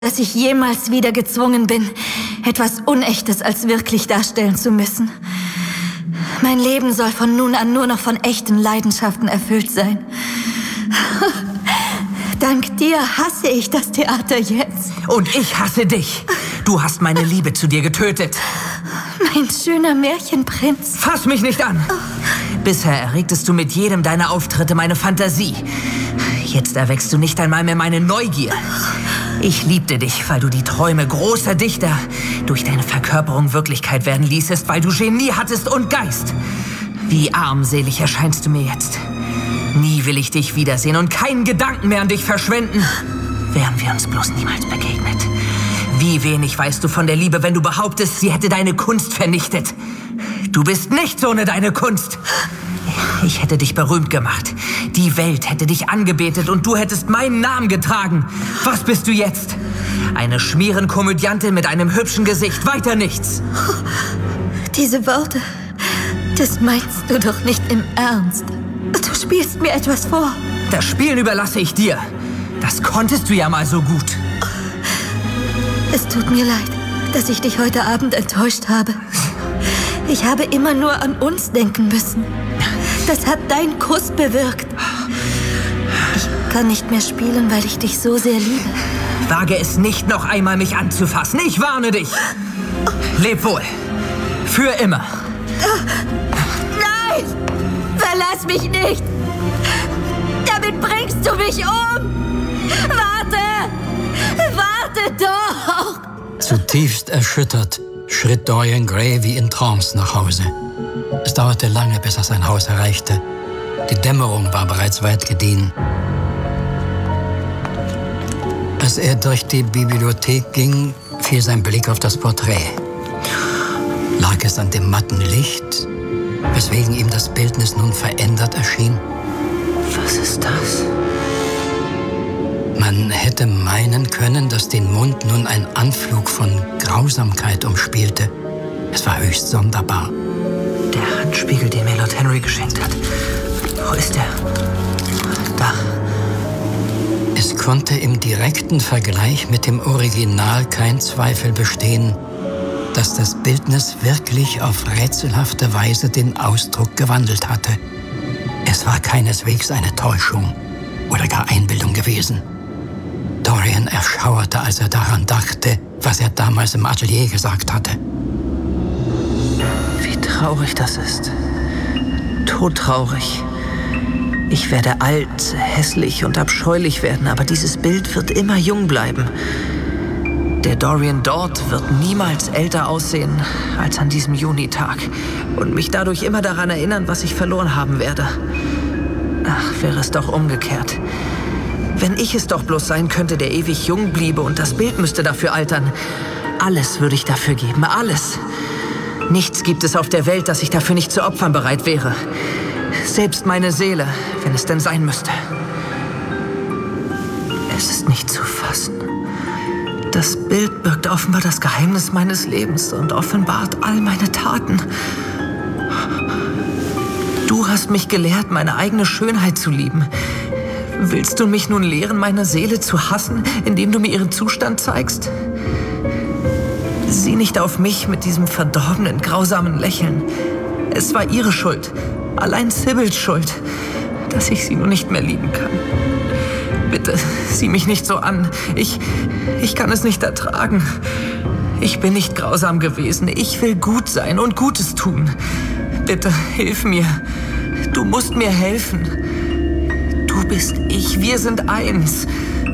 dass ich jemals wieder gezwungen bin, etwas Unechtes als wirklich darstellen zu müssen. Mein Leben soll von nun an nur noch von echten Leidenschaften erfüllt sein. Dank dir hasse ich das Theater jetzt. Und ich hasse dich. Du hast meine Liebe zu dir getötet. Mein schöner Märchenprinz. Fass mich nicht an. Bisher erregtest du mit jedem deiner Auftritte meine Fantasie. Jetzt erweckst du nicht einmal mehr meine Neugier. Ich liebte dich, weil du die Träume großer Dichter durch deine Verkörperung Wirklichkeit werden ließest, weil du Genie hattest und Geist. Wie armselig erscheinst du mir jetzt. Nie will ich dich wiedersehen und keinen Gedanken mehr an dich verschwenden. Wären wir uns bloß niemals begegnet. Wie wenig weißt du von der Liebe, wenn du behauptest, sie hätte deine Kunst vernichtet. Du bist nichts ohne deine Kunst. Ich hätte dich berühmt gemacht. Die Welt hätte dich angebetet und du hättest meinen Namen getragen. Was bist du jetzt? Eine Schmierenkomödiantin mit einem hübschen Gesicht. Weiter nichts. Diese Worte, das meinst du doch nicht im Ernst. Du spielst mir etwas vor. Das Spielen überlasse ich dir. Das konntest du ja mal so gut. Es tut mir leid, dass ich dich heute Abend enttäuscht habe. Ich habe immer nur an uns denken müssen. Das hat dein Kuss bewirkt. Ich kann nicht mehr spielen, weil ich dich so sehr liebe. Wage es nicht, noch einmal mich anzufassen. Ich warne dich. Leb wohl. Für immer. Nein! Verlass mich nicht! Damit bringst du mich um! Warte! Warte doch! Zutiefst erschüttert schritt Dorian Gray wie in Trance nach Hause. Es dauerte lange, bis er sein Haus erreichte. Die Dämmerung war bereits weit gediehen. Als er durch die Bibliothek ging, fiel sein Blick auf das Porträt. Lag es an dem matten Licht, weswegen ihm das Bildnis nun verändert erschien? Was ist das? Man hätte meinen können, dass den Mund nun ein Anflug von Grausamkeit umspielte. Es war höchst sonderbar. Der Handspiegel, den mir Lord Henry geschenkt hat. Wo ist er? Da. Es konnte im direkten Vergleich mit dem Original kein Zweifel bestehen, dass das Bildnis wirklich auf rätselhafte Weise den Ausdruck gewandelt hatte. Es war keineswegs eine Täuschung oder gar Einbildung gewesen. Dorian erschauerte, als er daran dachte, was er damals im Atelier gesagt hatte. Wie traurig das ist. Todtraurig. Ich werde alt, hässlich und abscheulich werden, aber dieses Bild wird immer jung bleiben. Der Dorian dort wird niemals älter aussehen als an diesem Junitag und mich dadurch immer daran erinnern, was ich verloren haben werde. Ach, wäre es doch umgekehrt. Wenn ich es doch bloß sein könnte, der ewig jung bliebe und das Bild müsste dafür altern. Alles würde ich dafür geben, alles. Nichts gibt es auf der Welt, das ich dafür nicht zu opfern bereit wäre. Selbst meine Seele, wenn es denn sein müsste. Es ist nicht zu fassen. Das Bild birgt offenbar das Geheimnis meines Lebens und offenbart all meine Taten. Du hast mich gelehrt, meine eigene Schönheit zu lieben. Willst du mich nun lehren, meine Seele zu hassen, indem du mir ihren Zustand zeigst? Sieh nicht auf mich mit diesem verdorbenen, grausamen Lächeln. Es war ihre Schuld, allein Sibyls Schuld, dass ich sie nun nicht mehr lieben kann. Bitte, sieh mich nicht so an. Ich kann es nicht ertragen. Ich bin nicht grausam gewesen. Ich will gut sein und Gutes tun. Bitte, hilf mir. Du musst mir helfen. Du bist ich, wir sind eins.